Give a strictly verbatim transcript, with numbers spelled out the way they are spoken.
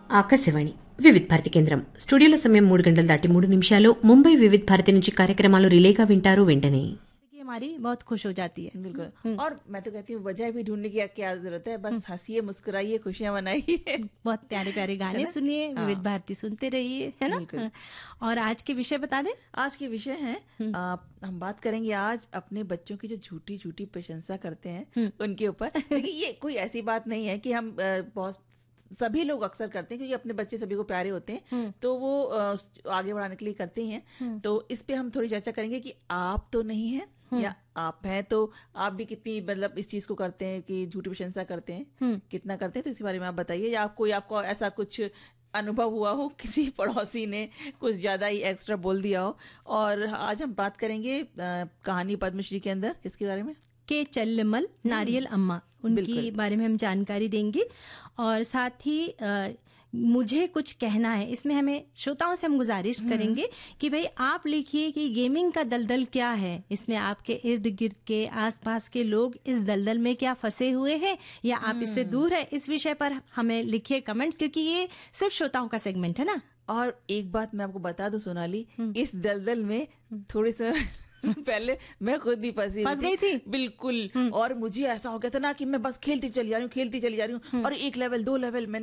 ఆకాశవాణి వివిధ భారతి కేంద్రం స్టూడియోలో సమయం మూడు గంటలు దాటి మూడు నిమిషాలు ముంబై వివిధ భారతి నుంచి కార్యక్రమాలు రిలేగా వింటారు వెంటనే हमारी बहुत खुश हो जाती है। बिल्कुल। और मैं तो कहती हूँ वजह भी ढूंढने की क्या जरूरत है, बस हंसिए मुस्कुराइए खुशियां मनाइए। बहुत प्यारे प्यारे गाने सुनिए, विविध भारती सुनते रहिए, है ना। और आज के विषय बता दें। आज के विषय है हम बात करेंगे आज अपने बच्चों की जो झूठी झूठी प्रशंसा करते हैं उनके ऊपर। देखिए ये कोई ऐसी बात नहीं है कि हम बहुत सभी लोग अक्सर करते हैं क्योंकि अपने बच्चे सभी को प्यारे होते हैं तो वो आगे बढ़ाने के लिए करते ही हैं। तो इस पे हम थोड़ी चर्चा करेंगे कि आप तो नहीं है या आप हैं तो आप भी कितनी मतलब इस चीज को करते हैं कि झूठी प्रशंसा करते हैं, कितना करते हैं, तो इसी बारे में आप बताइए। या कोई आपको ऐसा कुछ अनुभव हुआ हो, किसी पड़ोसी ने कुछ ज्यादा ही एक्स्ट्रा बोल दिया हो। और आज हम बात करेंगे कहानी पद्मश्री के अंदर किसके बारे में, के चल्लमल नारियल अम्मा, उनकी बारे में हम जानकारी देंगे। और साथ ही आ, मुझे कुछ कहना है, इसमें हमें श्रोताओं से हम गुजारिश करेंगे कि भाई आप लिखिए कि गेमिंग का दलदल क्या है, इसमें आपके इर्द गिर्द के आसपास के लोग इस दलदल में क्या फंसे हुए हैं या आप इससे दूर है, इस विषय पर हमें लिखिए कमेंट्स, क्योंकि ये सिर्फ श्रोताओं का सेगमेंट है ना। और एक बात मैं आपको बता दूं सोनाली, इस दलदल में थोड़ी सी पहले मैं खुद भी फंसी फंस गई थी बिल्कुल। और मुझे ऐसा हो गया था ना कि मैं बस खेलती चली जा रही हूँ खेलती चली जा रही हूँ और एक लेवल दो लेवल मैंने